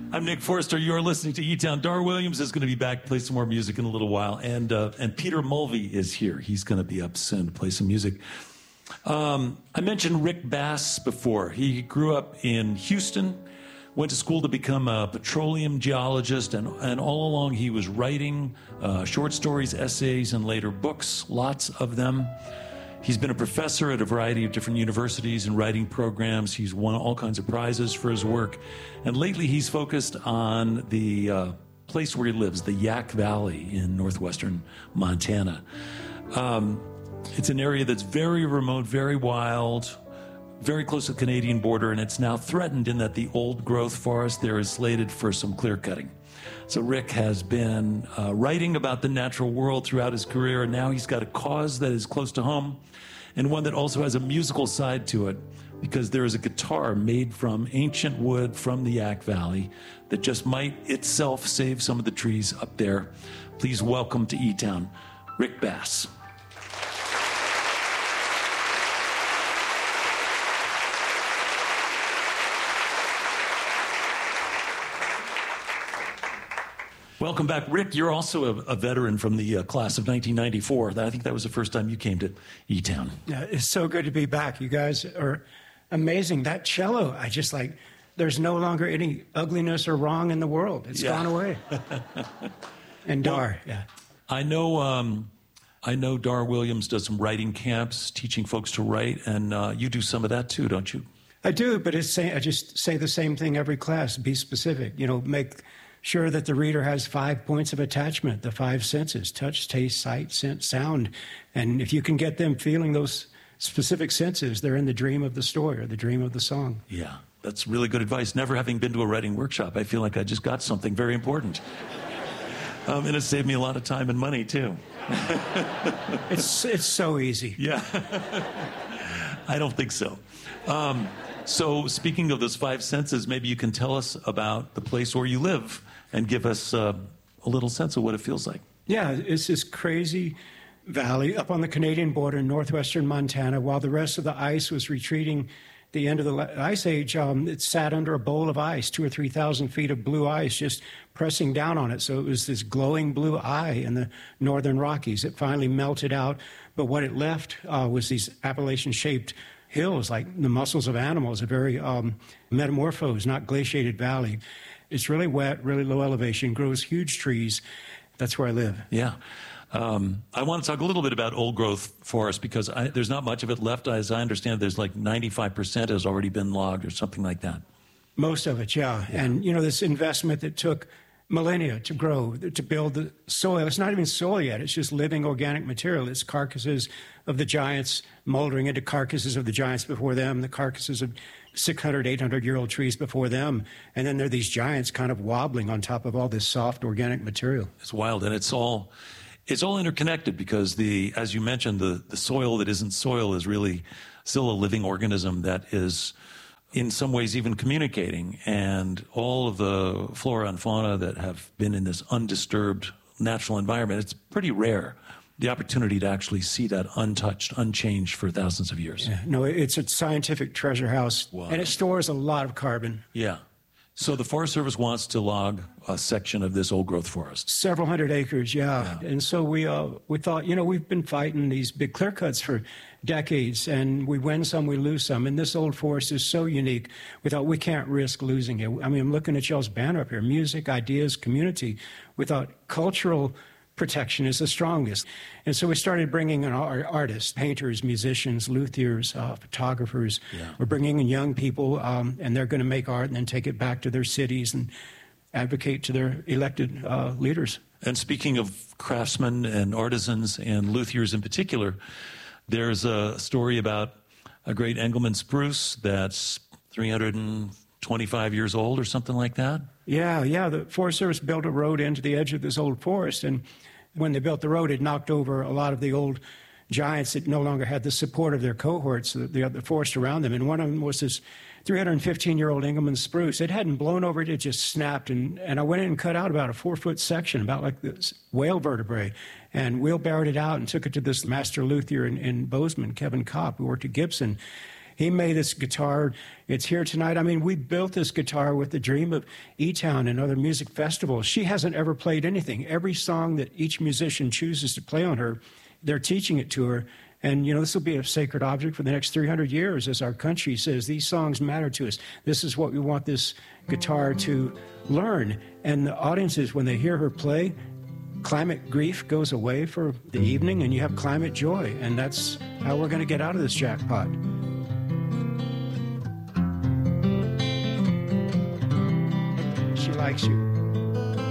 I'm Nick Forster. You're listening to E-Town. Dar Williams is going to be back to play some more music in a little while. And Peter Mulvey is here. He's going to be up soon to play some music. I mentioned Rick Bass before. He grew up in Houston, went to school to become a petroleum geologist, and all along he was writing short stories, essays, and later books, lots of them. He's been a professor at a variety of different universities and writing programs. He's won all kinds of prizes for his work. And lately he's focused on the place where he lives, the Yak Valley in northwestern Montana. It's an area that's very remote, very wild, very close to the Canadian border, and it's now threatened in that the old growth forest there is slated for some clear cutting. So Rick has been writing about the natural world throughout his career, and now he's got a cause that is close to home and one that also has a musical side to it, because there is a guitar made from ancient wood from the Yak Valley that just might itself save some of the trees up there. Please welcome to E-Town, Rick Bass. Welcome back. Rick, you're also a veteran from the class of 1994. I think that was the first time you came to E-Town. Yeah, it's so good to be back. You guys are amazing. That cello, I just like, there's no longer any ugliness or wrong in the world. It's gone away. And Dar, I know Dar Williams does some writing camps, teaching folks to write, and you do some of that too, don't you? I do, but I just say the same thing every class. Be specific. Make sure that the reader has 5 points of attachment, the 5 senses: touch, taste, sight, scent, sound. And if you can get them feeling those specific senses, they're in the dream of the story or the dream of the song. Yeah, that's really good advice. Never having been to a writing workshop, I feel like I just got something very important. And it saved me a lot of time and money, too. It's so easy. Yeah. I don't think so. So speaking of those 5 senses, maybe you can tell us about the place where you live and give us a little sense of what it feels like. Yeah, it's this crazy valley up on the Canadian border in northwestern Montana. While the rest of the ice was retreating at the end of the Ice Age, it sat under a bowl of ice, 2,000 or 3,000 feet of blue ice just pressing down on it. So it was this glowing blue eye in the northern Rockies. It finally melted out, but what it left was these Appalachian-shaped hills, like the muscles of animals, a very metamorphosed, not glaciated valley. It's really wet, really low elevation, grows huge trees. That's where I live. Yeah. I want to talk a little bit about old growth forest, because there's not much of it left. As I understand, there's like 95% has already been logged or something like that. Most of it, yeah. And, this investment that took millennia to grow, to build the soil. It's not even soil yet. It's just living organic material. It's carcasses of the giants moldering into carcasses of the giants before them, the carcasses of 600, 800-year-old trees before them. And then there are these giants kind of wobbling on top of all this soft organic material. It's wild, and it's all interconnected, because as you mentioned, the soil that isn't soil is really still a living organism that is in some ways even communicating, and all of the flora and fauna that have been in this undisturbed natural environment, it's pretty rare, the opportunity to actually see that untouched, unchanged for thousands of years. Yeah, no, it's a scientific treasure house, wow. And it stores a lot of carbon. Yeah. So the Forest Service wants to log a section of this old-growth forest. Several hundred acres, yeah. And so we thought, we've been fighting these big clear cuts for decades, and we win some, we lose some. And this old forest is so unique. We thought we can't risk losing it. I mean, I'm looking at y'all's banner up here: music, ideas, community. We thought cultural protection is the strongest. And so we started bringing in our artists, painters, musicians, luthiers, photographers. Yeah. We're bringing in young people, and they're going to make art and then take it back to their cities and advocate to their elected leaders. And speaking of craftsmen and artisans and luthiers in particular, there's a story about a great Engelmann spruce that's 325 years old or something like that. Yeah. The Forest Service built a road into the edge of this old forest, and when they built the road, it knocked over a lot of the old giants that no longer had the support of their cohorts, the forest around them. And one of them was this 315-year-old Engelmann spruce. It hadn't blown over, it just snapped. And I went in and cut out about a 4-foot section, about like this whale vertebrae, and wheelbarrowed it out and took it to this master luthier in Bozeman, Kevin Kopp, who worked at Gibson. He made this guitar. It's here tonight. I mean, we built this guitar with the dream of E-Town and other music festivals. She hasn't ever played anything. Every song that each musician chooses to play on her, they're teaching it to her. And, this will be a sacred object for the next 300 years as our country says, these songs matter to us. This is what we want this guitar to learn. And the audiences, when they hear her play, climate grief goes away for the evening and you have climate joy. And that's how we're going to get out of this jackpot. She likes you.